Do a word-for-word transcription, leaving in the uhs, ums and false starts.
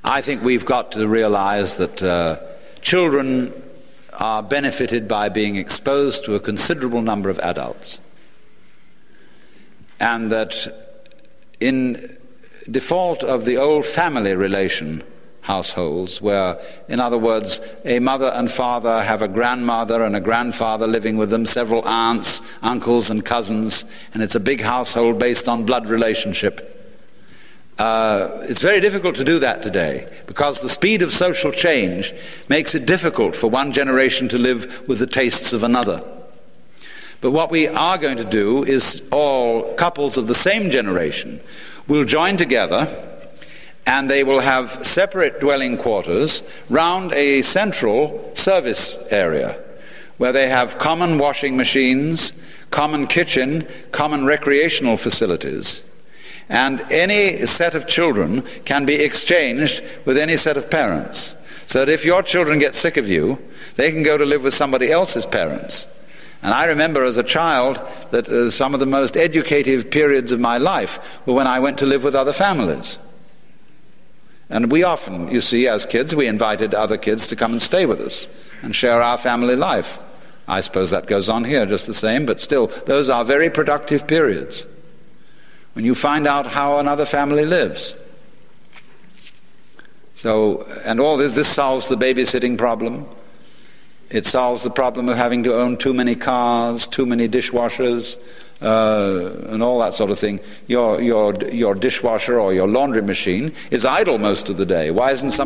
I think we've got to realize that uh, children are benefited by being exposed to a considerable number of adults, and that in default of the old family relation households, where, in other words, a mother and father have a grandmother and a grandfather living with them, several aunts, uncles and cousins, and it's a big household based on blood relationship. Uh, it's very difficult to do that today, because the speed of social change makes it difficult for one generation to live with the tastes of another. But what we are going to do is all couples of the same generation will join together, and they will have separate dwelling quarters round a central service area where they have common washing machines, common kitchen, common recreational facilities. And any set of children can be exchanged with any set of parents. So that if your children get sick of you, they can go to live with somebody else's parents. And I remember as a child that uh, some of the most educative periods of my life were when I went to live with other families. And we often, you see, as kids, we invited other kids to come and stay with us and share our family life. I suppose that goes on here just the same, but still, those are very productive periods when you find out how another family lives. So, and all this, this solves the babysitting problem. It solves the problem of having to own too many cars, too many dishwashers, uh, and all that sort of thing. Your, your, your dishwasher or your laundry machine is idle most of the day. Why isn't some